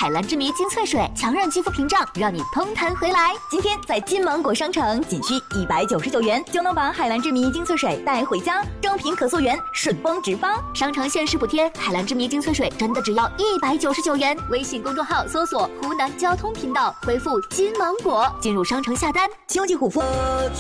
海蓝之谜精粹水，强韧肌肤屏障，让你嘭弹回来。 今天在金芒果商城，仅需199元就能把海蓝之谜精粹水带回家，正品可溯源，顺丰直发。 商城限时补贴，海蓝之谜精粹水真的只要199元。微信公众号搜索湖南交通频道，回复金芒果进入商城下单。 秋季护肤。